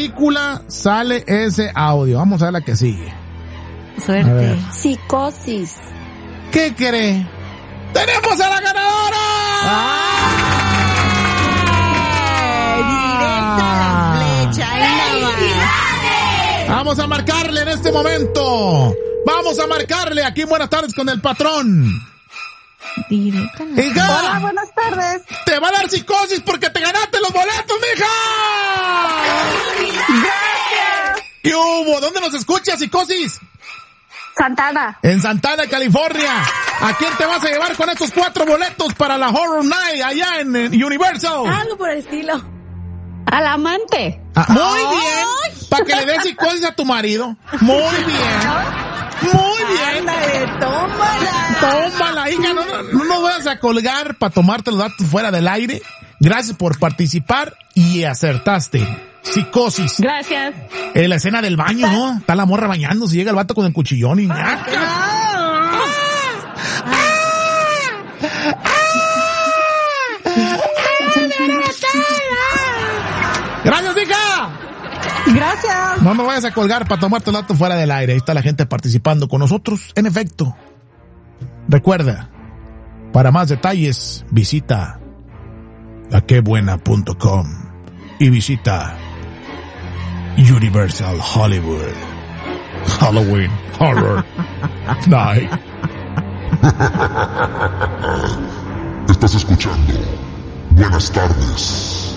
película sale ese audio? Vamos a ver la que sigue. Suerte. Psicosis. ¿Qué cree? ¡Tenemos a la ganadora! Directa a la flecha. Vamos a marcarle en este momento. Vamos a marcarle aquí en Buenas Tardes con el patrón. Directa. Hola, buenas tardes. Te va a dar psicosis porque te ganaste los boletos, mija. Gracias. ¿Qué hubo? ¿Dónde nos escuchas, psicosis? Santana. En Santana, California. ¿A quién te vas a llevar con estos 4 boletos para la Horror Night allá en Universal? Algo por el estilo. Al amante. Muy bien. Para que le des psicosis a tu marido. Muy bien. Muy bien. Ándale, tómala. Tómala, hija. No nos vayas a colgar para tomarte los datos fuera del aire. Gracias por participar y acertaste. Psicosis. Gracias. En la escena del baño, ¿no? Está la morra bañándose, llega el vato con el cuchillón y... ¡Gracias, hija! Gracias. No me vayas a colgar para tomarte el dato fuera del aire. Ahí está la gente participando con nosotros. En efecto. Recuerda, para más detalles, visita aquebuena.com y visita Universal Hollywood Halloween Horror Night. Estás escuchando Buenas Tardes.